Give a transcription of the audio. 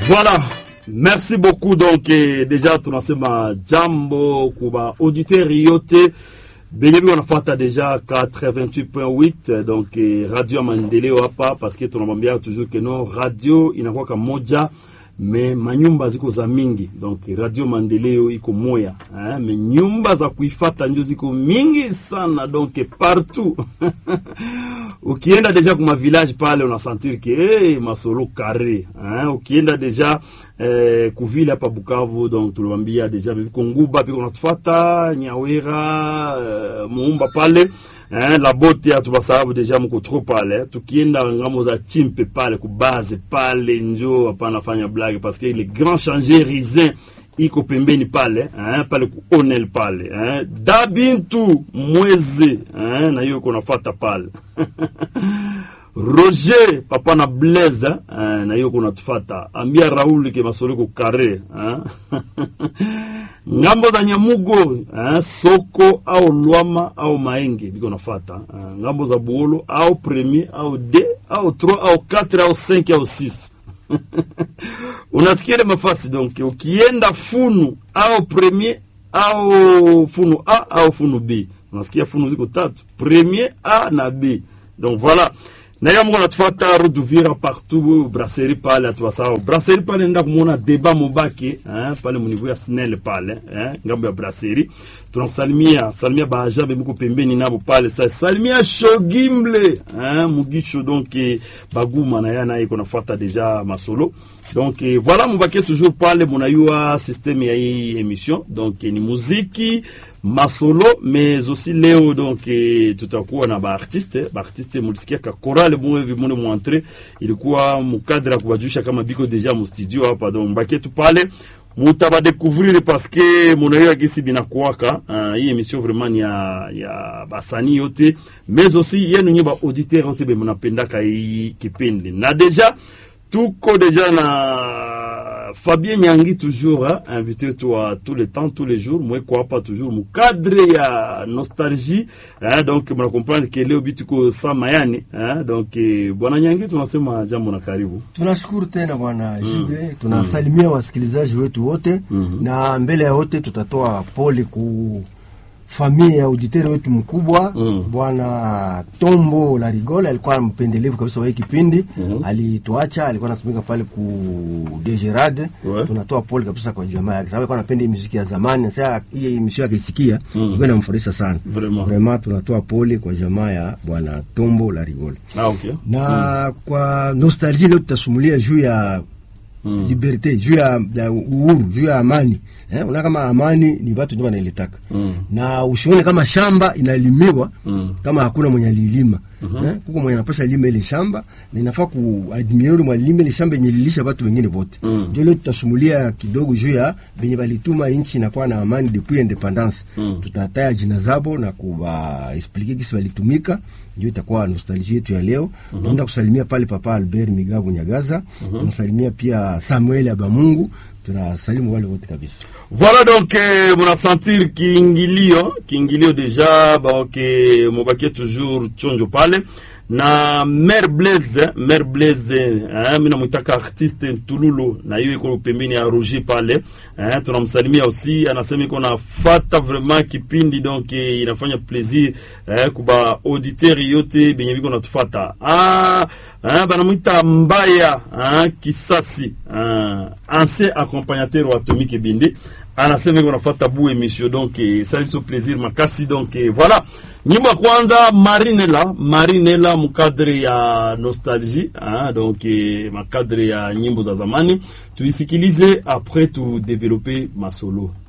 Voilà. Merci beaucoup. Donc, déjà, tunasema jambo kuba auditeurs yote. Benyebi wanafuata déjà 88.8 donc radio Maendeleo hapa parce que tunamwambia toujours que non radio inakuwa kama moja me manyumba ziko za mingi donc radio Maendeleo iko moya me nyumba za kuifata ndio ziko mingi sana donc partout. Ukienda deja kuma village pale unasentir que masolo carré ukienda deja kuvile hapa Bukavu donc tuliwaambia deja Konguba piko natufuata Nyawera Muumba pale la bote ya tubasababu deja mko trop pale tukienda ngamo za Chimpe pale ku base pale njo hapana fanya blague parce que le grand changer Rizin iko pembeni pale pale ku Onel pale Dabintu Mweze na hiyo kuna fata pale Roger papa na Blaise na hiyo kuna tufata ambia Raoul ke masolo ko carré ngambo za Nyamugo Soko au Lwama au Maenge biko nafata ngambo za Buolo au premier au 2 au 3 au 4 au 5 au 6 unasikia mafasi donc ukienda Funu au premier au Funu A au Funu B unasikia Funu ziko tatu premier A na B donc voilà na yamu natufuata Ruduvira partout brasserie pale atuwasao brasserie pale nenda kumona deba mobaki pale munivu ya Snell pale ngambo ya brasserie tunakusalimia bajabe mko pembeni nabo pale sasa salimia Shogimble Mugisho donc Baguma na yana iko nafuata deja masolo donc voilà mubaki toujours pale munayua système ya hii émission donc ni muziki masolo mais aussi leo donc tutakuwa na baartiste mulisikia ka chorale mwevi mune muentre ilikuwa mukadra kubajusha kama biko deja mu studio hapa donc mbaki tu pale mutaba découvrir parce que munayua kisi binakuwaka hii émission vraiment ya basani yote mais aussi yenu nyiba auditeur yote be munapendaka hii kipindi na deja tuko deja na Fabien Nyangi toujours invité toi tous les temps tous les jours moi quoi pas toujours mu cadre ya nostalgie donc mna comprendre que leo bituko sama yani donc bwana Nyangi tunasema jambo na karibu. Tunashukuru tena bwana Jibe tunasalimia wasikilizaji wetu wote na mbele ya wote tutatoa pole ku familia ya auditeur wetu mkubwa bwana Tombo la Rigola alikuwa mpendelevu kabisa wa kipindi alituacha alikuwa anatumika pale ku Degerade tunatoa pole kabisa kwa jamaa yake sababu alikuwa anapenda muziki ya zamani sasa hii muziki yake isikia ilikuwa inamfurahisha sana vraiment tunatoa pole kwa jamaa ya bwana Tombo la Rigola okay. Na kwa nostalgie leo tutasumulia juu ya liberté juu ya uhuru juu ya amani una kama amani ni watu ndio wanailitaka na usione kama shamba inalimiwa kama hakuna mwenye alilima kuko mwenye anapasha lima ile shamba na inafaa kuadmire mwalime ile shamba yenye lilisha watu wengine wote ndio leo tutasumulia kidogo juu ya benye balituma nchi inakuwa na amani depuis independence tutataya jina zabo na kuba expliquer kisi balitumika ndio itakuwa nostalgie yetu ya leo tunaenda kusalimia pale papa Albert Migabo Nyagaza tunasalimia pia Samuel Abamungu tunasalimu wale wote kabisa. Voilà donc muna sentir kiingilio déjà donc mobaki toujours chonjo pale na Mère Blaise mina mwitaka artiste Ntululo na hiyo iko pembeni ya Roger pale tunamsalimia aussi anasema iko nafata vraiment kipindi donc inafanya plaisir kuba auditeur yote benye biko natufuata bana mwita Mbaya Kisasi ancien accompagnateur wa Atomique Bindi anasema iko nafata bu émission donc ça fait plaisir makasi donc voilà nyimbo kwanza Marinela mkadre ya nostalgie donc makadre ya nyimbo za zamani tuisikilize après tu développer masolo.